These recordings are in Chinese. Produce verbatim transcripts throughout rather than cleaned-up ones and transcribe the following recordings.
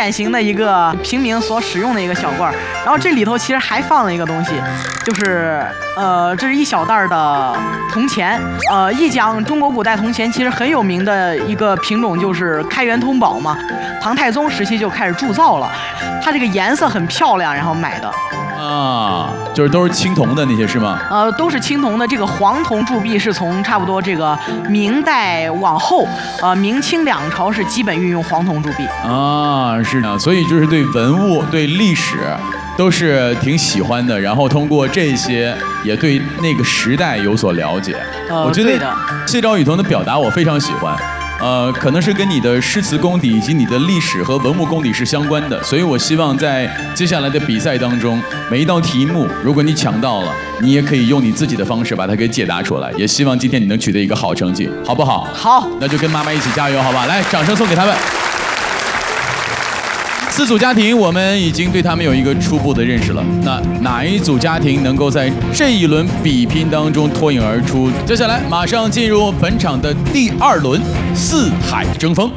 典型的一个平民所使用的一个小罐儿。然后这里头其实还放了一个东西，就是呃，这是一小袋的铜钱。呃，一讲中国古代铜钱，其实很有名的一个品种就是开元通宝嘛，唐太宗时期就开始铸造了，它这个颜色很漂亮，然后买的。 啊，就是都是青铜的那些是吗？ 呃，都是青铜的。这个黄铜铸币是从差不多这个明代往后，呃，明清两朝是基本运用黄铜铸币。 啊，是的，所以就是对文物、对历史都是挺喜欢的，然后通过这些也对那个时代有所了解。 呃、 我觉得对的谢昭雨桐的表达我非常喜欢。呃，可能是跟你的诗词功底以及你的历史和文物功底是相关的，所以我希望在接下来的比赛当中，每一道题目，如果你抢到了，你也可以用你自己的方式把它给解答出来。也希望今天你能取得一个好成绩，好不好？ 好， 那就跟妈妈一起加油，好吧？来，掌声送给他们。四组家庭，我们已经对他们有一个初步的认识了。那哪一组家庭能够在这一轮比拼当中脱颖而出？接下来马上进入本场的第二轮四海争锋。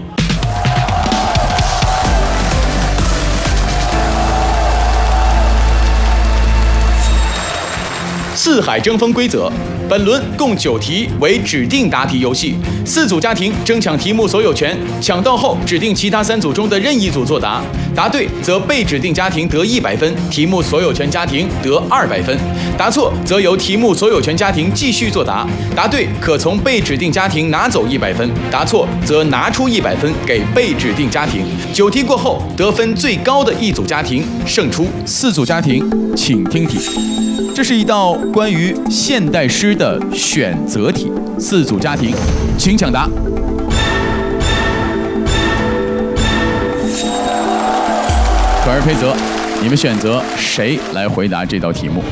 四海争锋规则：本轮共九题，为指定答题游戏。四组家庭争抢题目所有权，抢到后指定其他三组中的任意组作答，答对则被指定家庭得一百分，题目所有权家庭得二百分；答错则由题目所有权家庭继续作答，答对可从被指定家庭拿走一百分，答错则拿出一百分给被指定家庭。九题过后，得分最高的一组家庭胜出。四组家庭，请听题。这是一道关于现代诗的选择题，四组家庭，请抢答。可儿、佩泽，你们选择谁来回答这道题目？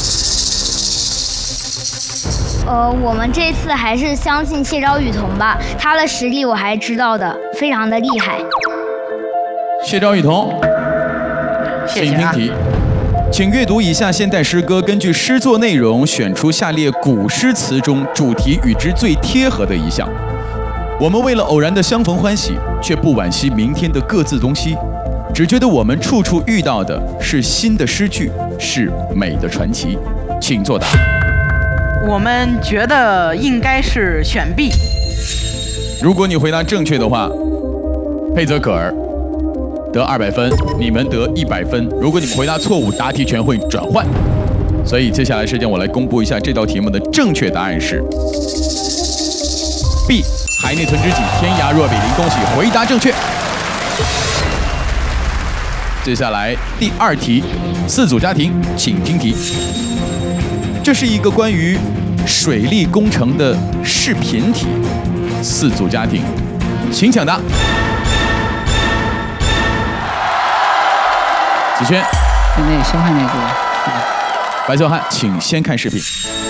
呃，我们这次还是相信谢昭雨桐吧，他的实力我还知道的，非常的厉害。 谢昭雨桐， 谢谢啊。 请听题。请阅读以下现代诗歌，根据诗作内容选出下列古诗词中主题与之最贴合的一项。我们为了偶然的相逢欢喜，却不惋惜明天的各自东西，只觉得我们处处遇到的是新的诗句，是美的传奇。请作答。 我们觉得应该是选 B。 如果你回答正确的话，佩泽可儿得二百分，你们得一百分。如果你们回答错误，答题权会转换。所以接下来时间我来公布一下这道题目的正确答案是 B。海内存知己，天涯若比邻。恭喜，回答正确。接下来第二题，四组家庭，请听题。这是一个关于水利工程的视频题，四组家庭，请抢答。子轩， 那先看那个。 白秀汉，请先看视频。